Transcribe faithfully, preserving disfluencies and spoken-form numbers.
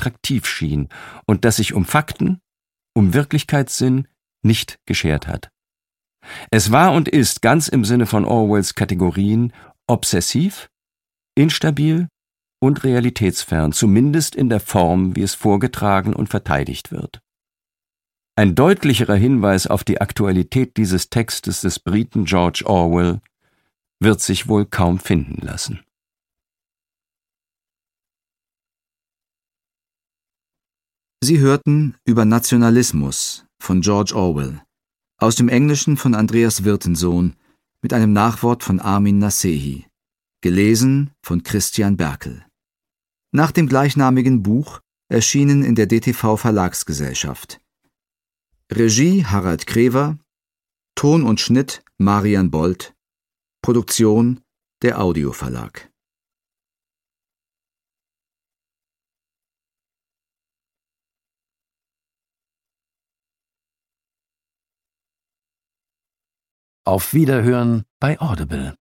attraktiv schien und das sich um Fakten, um Wirklichkeitssinn nicht geschert hat. Es war und ist ganz im Sinne von Orwells Kategorien obsessiv, instabil und realitätsfern, zumindest in der Form, wie es vorgetragen und verteidigt wird. Ein deutlicherer Hinweis auf die Aktualität dieses Textes des Briten George Orwell wird sich wohl kaum finden lassen. Sie hörten Über Nationalismus von George Orwell, aus dem Englischen von Andreas Wirtensohn, mit einem Nachwort von Armin Nasehi, gelesen von Christian Berkel. Nach dem gleichnamigen Buch, erschienen in der D T V Verlagsgesellschaft. Regie Harald Krever, Ton und Schnitt Marian Bold, Produktion der Audioverlag. Auf Wiederhören bei Audible.